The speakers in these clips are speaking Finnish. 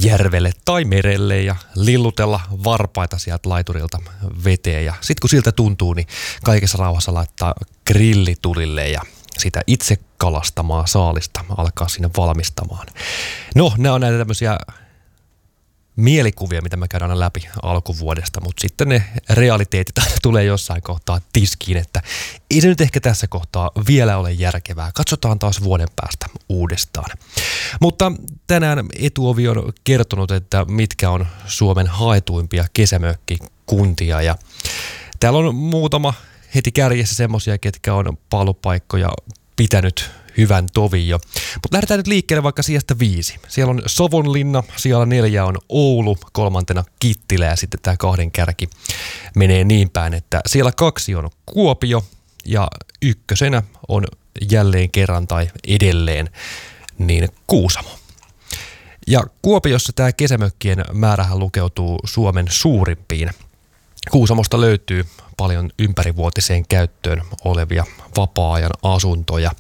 järvelle tai merelle ja lillutella varpaita sieltä laiturilta veteen. Ja sitten kun siltä tuntuu, niin kaikessa rauhassa laittaa grillitulille ja sitä itse kalastamaa saalista alkaa sinne valmistamaan. No, nämä on näitä tämmöisiä mielikuvia, mitä mä käyn aina läpi alkuvuodesta, mutta sitten ne realiteetit tulee jossain kohtaa tiskiin, että ei se nyt ehkä tässä kohtaa vielä ole järkevää. Katsotaan taas vuoden päästä uudestaan. Mutta tänään Etuovi on kertonut, että mitkä on Suomen haetuimpia kesämökkikuntia ja täällä on muutama heti kärjessä semmosia, ketkä on palopaikkoja pitänyt hyvän tovin jo. Mutta lähdetään nyt liikkeelle vaikka sijasta 5. Siellä on Savonlinna, siellä 4 on Oulu, 3 Kittilä ja sitten tämä 2 kärki menee niin päin, että siellä 2 on Kuopio ja 1 on jälleen kerran tai edelleen niin Kuusamo. Ja Kuopiossa tämä kesämökkien määrähän lukeutuu Suomen suurimpiin. Kuusamosta löytyy paljon ympärivuotiseen käyttöön olevia vapaa-ajan asuntoja.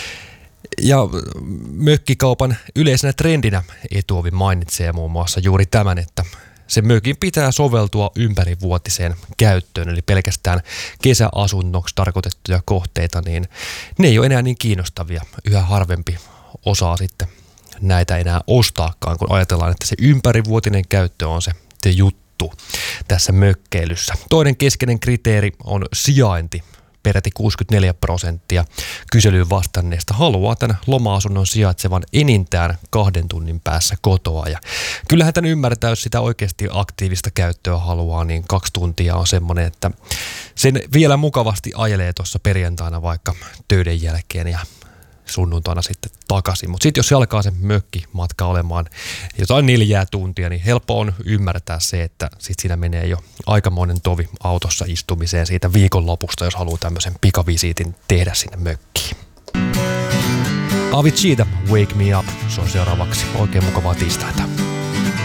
Ja mökkikaupan yleisenä trendinä Etuovi mainitsee muun muassa juuri tämän, että se mökin pitää soveltua ympärivuotiseen käyttöön, eli pelkästään kesäasunnoksi tarkoitettuja kohteita, niin ne ei ole enää niin kiinnostavia. Yhä harvempi osaa sitten näitä enää ostaakaan, kun ajatellaan, että se ympärivuotinen käyttö on se juttu tässä mökkeilyssä. Toinen keskeinen kriteeri on sijainti. Peräti 64% kyselyyn vastanneesta haluaa tämän loma-asunnon sijaitsevan enintään 2 tunnin päässä kotoa. Ja kyllähän tämän ymmärtää, jos sitä oikeasti aktiivista käyttöä haluaa, niin 2 tuntia on semmoinen, että sen vielä mukavasti ajelee tuossa perjantaina vaikka töiden jälkeen ja sunnuntaina sitten takaisin. Mutta sitten jos se alkaa se mökkimatka olemaan jotain 4 tuntia, niin helppo on ymmärtää se, että sitten siinä menee jo aikamoinen tovi autossa istumiseen siitä viikonlopusta, jos haluaa tämmöisen pikavisiitin tehdä sinne mökkiin. Aviciida, Wake Me Up, se on seuraavaksi. Oikein mukavaa tiistaita.